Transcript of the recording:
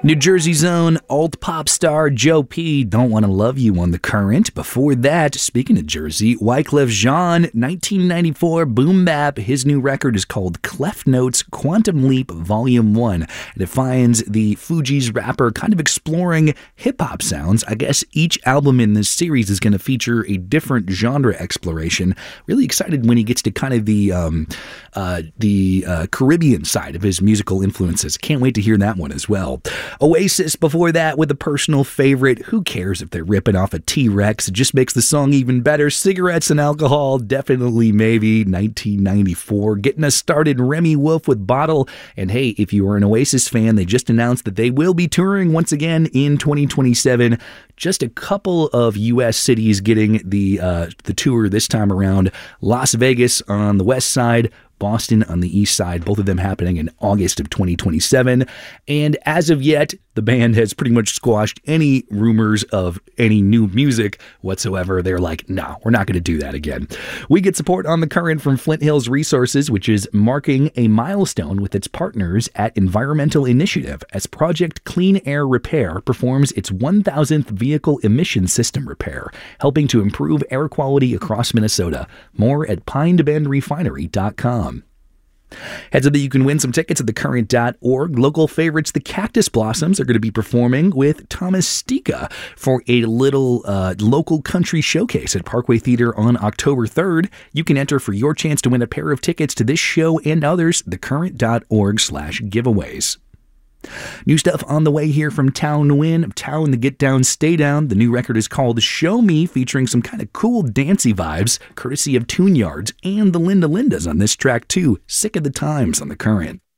New Jersey's own alt pop star Joe P. Don't Wanna Love You on The Current. Before that, speaking of Jersey, Wyclef Jean, 1994 boom bap. His new record is called Clef Notes Quantum Leap Volume 1. It finds the Fugees rapper kind of exploring hip-hop sounds. I guess each album in this series is going to feature a different genre exploration. Really excited when he gets to kind of the Caribbean side of his musical influences. Can't wait to hear that one as well. Oasis before that with a personal favorite. Who cares if they're ripping off a T-Rex? It just makes the song even better. Cigarettes and Alcohol, Definitely Maybe, 1994. Getting us started, Remy Wolf with Bottle. And hey, if you are an Oasis fan, they just announced that they will be touring once again in 2027. Just a couple of U.S. cities getting the tour this time around. Las Vegas on the west side, Boston on the east side, both of them happening in August of 2027. And as of yet, the band has pretty much squashed any rumors of any new music whatsoever. They're like, no, we're not going to do that again. We get support on The Current from Flint Hills Resources, which is marking a milestone with its partners at Environmental Initiative as Project Clean Air Repair performs its 1,000th vehicle emission system repair, helping to improve air quality across Minnesota. More at pinebendrefinery.com. Heads up that you can win some tickets at thecurrent.org. Local favorites, the Cactus Blossoms, are going to be performing with Thomas Stika for a little local country showcase at Parkway Theater on October 3rd. You can enter for your chance to win a pair of tickets to this show and others, thecurrent.org/giveaways. New stuff on the way here from Tao Nguyen of Tao and the Get Down Stay Down. The new record is called Show Me, featuring some kind of cool dancey vibes, courtesy of Tune Yards and the Linda Lindas on this track too. Sick of the Times on The Current.